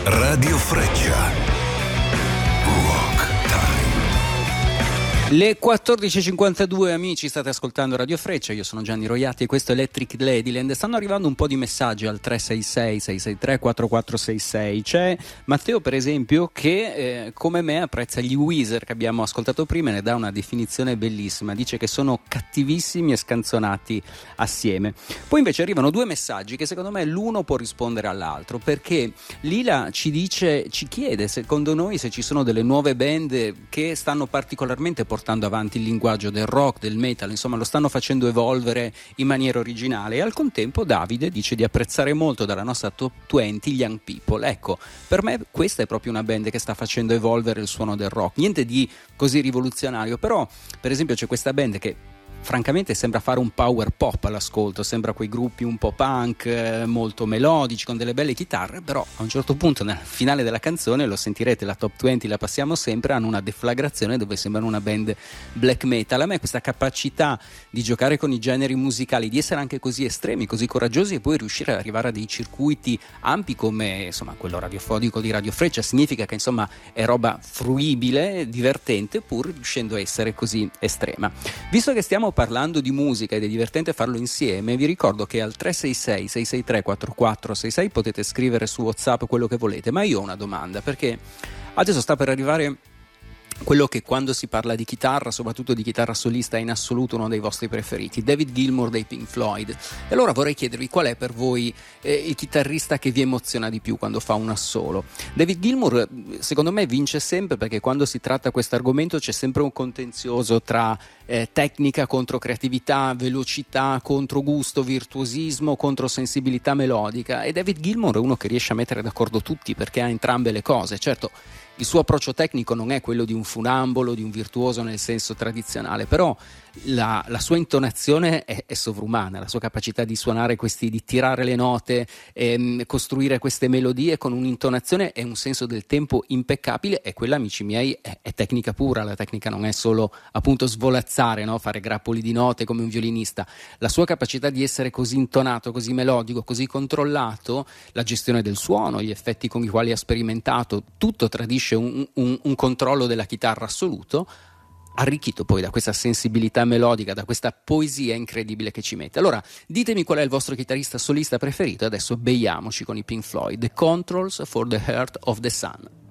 Radio Freccia. Rock Time. Le 14.52, amici, state ascoltando Radio Freccia, io sono Gianni Roiati e questo è Electric Ladyland. Stanno arrivando un po' di messaggi al 366-663-4466. C'è Matteo, per esempio, che come me apprezza gli Weezer che abbiamo ascoltato prima e ne dà una definizione bellissima. Dice che sono cattivissimi e scanzonati assieme. Poi invece arrivano due messaggi che secondo me l'uno può rispondere all'altro, perché Lila ci chiede secondo noi se ci sono delle nuove band che stanno particolarmente portando avanti il linguaggio del rock, del metal, insomma lo stanno facendo evolvere in maniera originale. E al contempo Davide dice di apprezzare molto dalla nostra top 20 gli Young People. Ecco, per me questa è proprio una band che sta facendo evolvere il suono del rock, niente di così rivoluzionario, però per esempio c'è questa band che francamente sembra fare un power pop all'ascolto, sembra quei gruppi un po' punk, molto melodici, con delle belle chitarre, però a un certo punto nel finale della canzone, lo sentirete, la top 20 la passiamo sempre, hanno una deflagrazione dove sembrano una band black metal. A me questa capacità di giocare con i generi musicali, di essere anche così estremi, così coraggiosi e poi riuscire ad arrivare a dei circuiti ampi come insomma quello radiofonico di Radio Freccia, significa che insomma è roba fruibile, divertente, pur riuscendo a essere così estrema. Visto che stiamo parlando di musica ed è divertente farlo insieme, vi ricordo che al 366-663-4466 potete scrivere su WhatsApp quello che volete, ma io ho una domanda, perché adesso sta per arrivare quello che quando si parla di chitarra, soprattutto di chitarra solista, è in assoluto uno dei vostri preferiti, David Gilmour dei Pink Floyd. E allora vorrei chiedervi qual è per voi il chitarrista che vi emoziona di più quando fa un assolo. David Gilmour secondo me vince sempre, perché quando si tratta questo argomento c'è sempre un contenzioso tra tecnica contro creatività, velocità contro gusto, virtuosismo contro sensibilità melodica, e David Gilmour è uno che riesce a mettere d'accordo tutti perché ha entrambe le cose. Certo, il suo approccio tecnico non è quello di un funambolo, di un virtuoso nel senso tradizionale, però la sua intonazione è sovrumana, la sua capacità di suonare di tirare le note, costruire queste melodie con un'intonazione e un senso del tempo impeccabile, e quella, amici miei, è tecnica pura. La tecnica non è solo appunto svolazzare, no? Fare grappoli di note come un violinista. La sua capacità di essere così intonato, così melodico, così controllato, la gestione del suono, gli effetti con i quali ha sperimentato, tutto tradisce un controllo della chitarra assoluto, arricchito poi da questa sensibilità melodica, da questa poesia incredibile che ci mette. Allora ditemi qual è il vostro chitarrista solista preferito e adesso beiamoci con i Pink Floyd, The Controls for the Heart of the Sun.